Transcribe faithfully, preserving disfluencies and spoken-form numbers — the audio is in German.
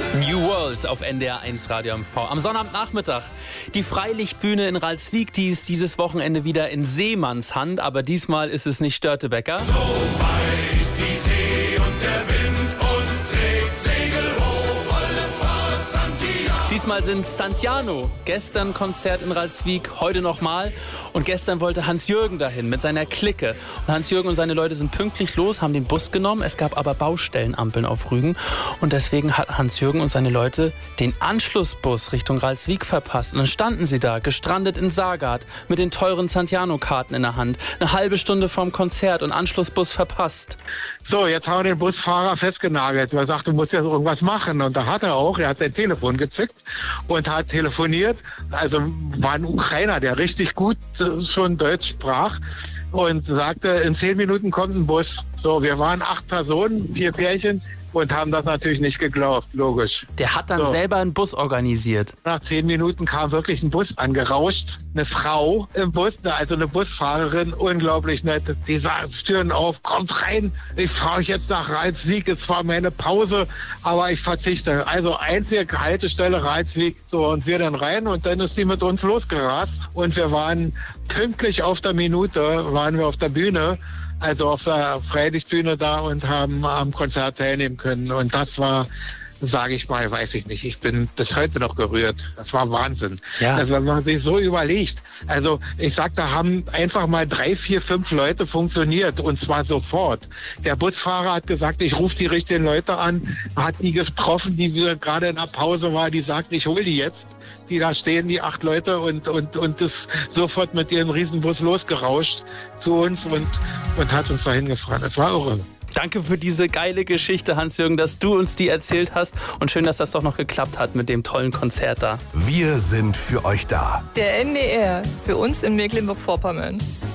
New World auf N D R eins Radio M V. Am Sonnabendnachmittag die Freilichtbühne in Ralswiek, die ist dieses Wochenende wieder in Seemanns Hand, aber diesmal ist es nicht Störtebeker. So weit die See und der Wind uns trägt, Segel hoch, volle Fahrt, Santiano. Diesmal sind Santiano. Gestern Konzert in Ralswiek, heute nochmal. Und gestern wollte Hans-Jürgen dahin mit seiner Clique. Und Hans-Jürgen und seine Leute sind pünktlich los, haben den Bus genommen. Es gab aber Baustellenampeln auf Rügen. Und deswegen hat Hans-Jürgen und seine Leute den Anschlussbus Richtung Ralswiek verpasst. Und dann standen sie da, gestrandet in Saargard, mit den teuren Santiano-Karten in der Hand. Eine halbe Stunde vorm Konzert und Anschlussbus verpasst. So, jetzt haben wir den Busfahrer festgenagelt. Er sagt, du musst jetzt irgendwas machen. Und da hat er auch, er hat sein Telefon gezückt und hat telefoniert. Also war ein Ukrainer, der richtig gut äh, schon Deutsch sprach und sagte, in zehn Minuten kommt ein Bus. So, wir waren acht Personen, vier Pärchen und haben das natürlich nicht geglaubt, logisch. Der hat dann So. selber einen Bus organisiert. Nach zehn Minuten kam wirklich ein Bus angerauscht. Eine Frau im Bus, also eine Busfahrerin, unglaublich nett. Die sagt, Türen auf, kommt rein. Ich fahre euch jetzt nach Ralswiek. Es war meine Pause, aber ich verzichte. Also einzige Haltestelle Ralswiek. So, und wir dann rein und dann ist die mit uns losgerast. Und wir waren pünktlich auf der Minute, waren wir auf der Bühne. Also auf der Freilichtbühne da und haben am Konzert teilnehmen können. Und das war, sage ich mal, weiß ich nicht. Ich bin bis heute noch gerührt. Das war Wahnsinn. Ja. Also wenn man sich so überlegt. Also ich sag, da haben einfach mal drei, vier, fünf Leute funktioniert und zwar sofort. Der Busfahrer hat gesagt, ich rufe die richtigen Leute an. Hat die getroffen, die wir gerade in der Pause war. Die sagt, ich hole die jetzt. Die da stehen, die acht Leute und und und ist sofort mit ihrem Riesenbus losgerauscht zu uns und und hat uns dahin gefahren. Das war irre. Danke für diese geile Geschichte, Hans-Jürgen, dass du uns die erzählt hast. Und schön, dass das doch noch geklappt hat mit dem tollen Konzert da. Wir sind für euch da. Der N D R, für uns in Mecklenburg-Vorpommern.